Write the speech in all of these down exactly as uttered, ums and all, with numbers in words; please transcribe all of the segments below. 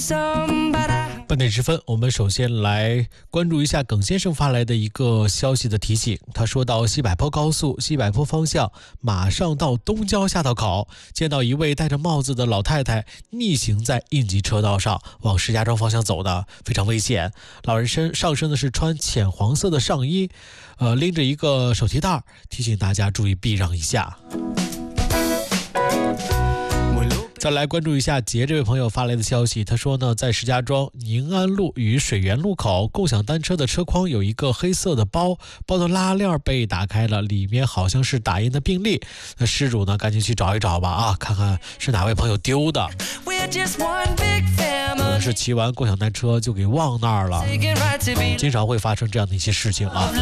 半点时分，我们首先来关注一下耿先生发来的一个消息的提醒。他说到西柏坡高速西柏坡方向，马上到东郊下道口，见到一位戴着帽子的老太太逆行在应急车道上，往石家庄方向走的，非常危险。老人身上身的是穿浅黄色的上衣，呃，拎着一个手提袋，提醒大家注意避让一下。再来关注一下杰这位朋友发来的消息，他说呢，在石家庄宁安路与水源路口，共享单车的车筐有一个黑色的包，包的拉链被打开了，里面好像是打印的病历。那失主呢，赶紧去找一找吧啊，看看是哪位朋友丢的。可能是骑完共享单车就给忘那儿了，经常会发生这样的一些事情啊。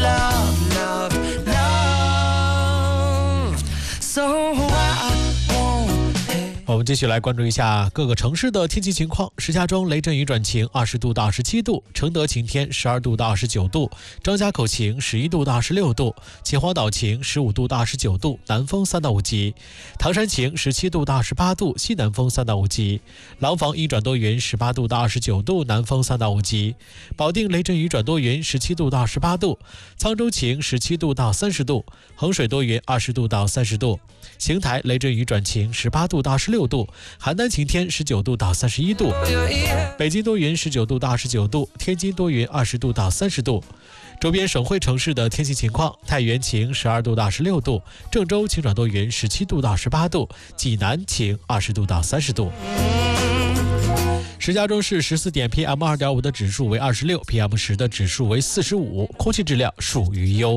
我们继续来关注一下各个城市的天气情况。石家庄雷阵雨转晴，二十度到二十七度；承德晴天，十二度到二十九度；张家口晴，十一度到二十六度；秦皇岛晴，十五度到二十九度，南风三到五级；唐山晴，十七度到二十八度，西南风三到五级；廊坊阴转多云，十八度到二十九度，南风三到五级；保定雷阵雨转多云，十七度到二十八度；沧州晴，十七度到三十度；衡水多云，二十度到三十度；邢台雷阵雨转晴，十八度到二十六度；邯郸晴天，十九度到三十一度；北京多云，十九度到二十九度；天津多云，二十度到三十度。周边省会城市的天气情况：太原晴，十二度到二十六度；郑州晴转多云，十七度到十八度；济南晴，二十度到三十度。石家庄市十四点 P M 二点五 的指数为二十六 ，P M 十 的指数为四十五，空气质量属于优。